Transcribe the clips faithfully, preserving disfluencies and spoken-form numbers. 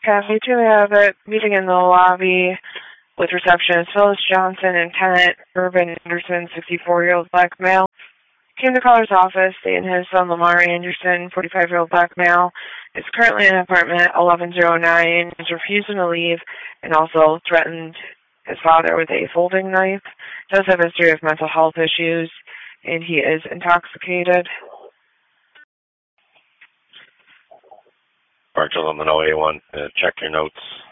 Cafe two, we have a meeting in the lobby with receptionist Phyllis Johnson and tenant Urban Anderson, sixty-four-year-old black male. Came to caller's office, stating his son Lamar Anderson, forty-five-year-old black male, is currently in apartment eleven oh nine, is refusing to leave, and also threatened his father with a folding knife. Does have a history of mental health issues, and he is intoxicated. Marshall on the oh eight one, uh, check your notes.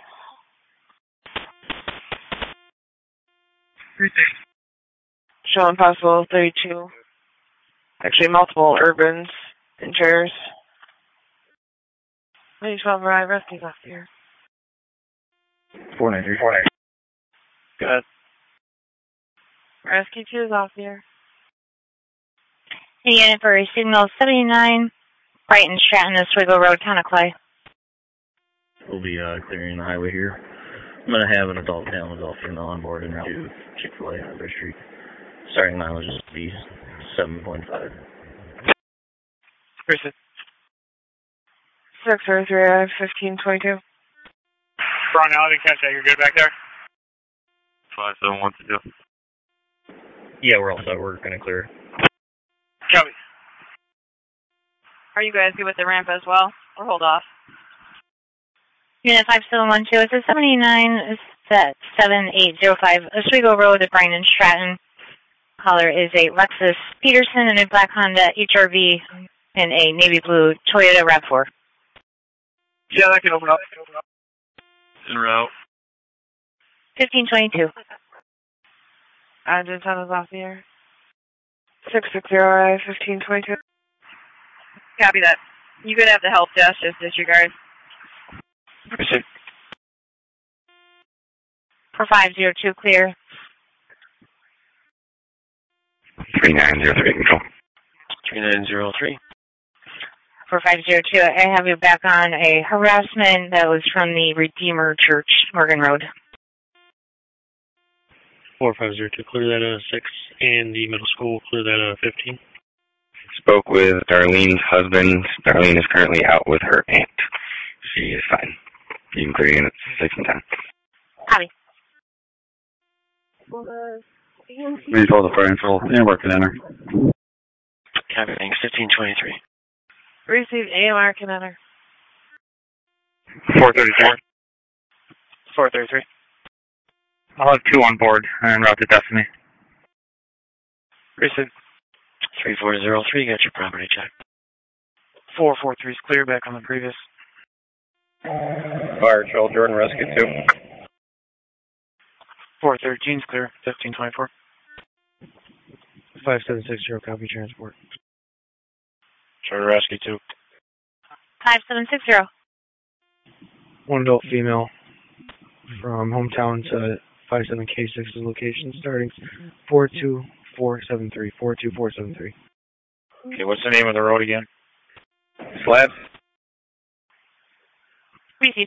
Showing possible thirty-two. Actually, multiple Urbans and chairs. Maybe twelve arrive rescues off here. four nine three. Go ahead. Rescue two is off here. The unit for signal seventy-nine, Brighton, Stratton, Oswego Road, Tonaclay. We'll be uh, clearing the highway here. I'm going to have an adult male and adult female on board en route to Chick-fil-A on Bridge Street. Starting mileage is be seven point five. Chris. six oh three, I have fifteen twenty-two. Wrong, I didn't catch that. You're good back there? five seven one two. Yeah, we're all set. We're going to clear. Copy. Are you guys good with the ramp as well? Or hold off? Unit five seven one two, it's a seventy-nine, set seven eight zero five, Oswego Road at Brighton, Stratton. Caller is a Lexus Peterson and a black Honda H R V and a navy blue Toyota RAV four. Yeah, that can open up. En route. fifteen twenty-two. Engine ten is off the air. six six zero, I have fifteen twenty-two. Copy that. You could have the help desk, just disregard. Appreciate. For five zero two, clear. three nine zero three, control. three nine zero three. For five zero two, I have you back on a harassment that was from the Redeemer Church, Morgan Road. four five zero two, clear that uh, six, and the middle school, clear that uh, fifteen. Spoke with Darlene's husband. Darlene is currently out with her aunt. She is fine. You can clear units six and ten. Copy. We told the fire control and working in her. Copy, thanks. fifteen twenty-three. Received A M R, can enter. four thirty-four. four thirty-three. I'll have two on board and route to Destiny. Received. three four zero three, got your property check. four four three is clear, back on the previous. Fire control, Jordan Rescue two. four thirteen is clear, fifteen twenty-four. five seven six zero, copy transport. Jordan Rescue two. five seven six zero. One adult female from hometown to five seven K six location starting four two four seven three. four two four seven three. Okay, what's the name of the road again? Slab. Received.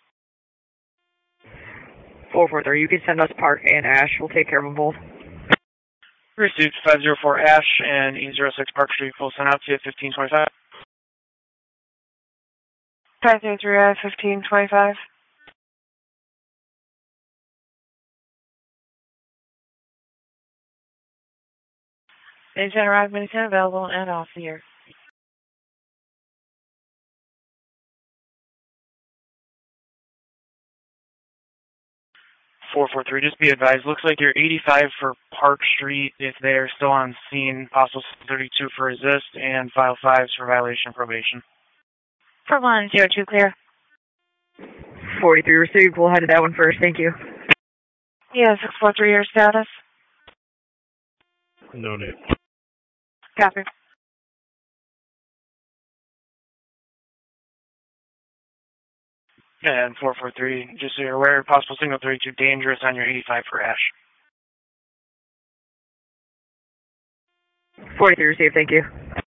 four four three, you can send us Park and Ash. We'll take care of them both. Received five zero four Ash and E zero six Park Street. We'll send out to you at fifteen twenty-five. five three three, I have fifteen twenty-five. Agent arrived, Minuten available and off the air. four four three, just be advised, looks like you're eighty-five for Park Street if they're still on scene, possible thirty-two for resist, and file fives for violation of probation. For one zero two, clear. forty-three received. We'll head to that one first. Thank you. Yeah, six four three, your status. Noted. Copy. And four four three, just so you're aware, possible signal thirty-two dangerous on your eighty-five for Ash. forty-three received. Thank you.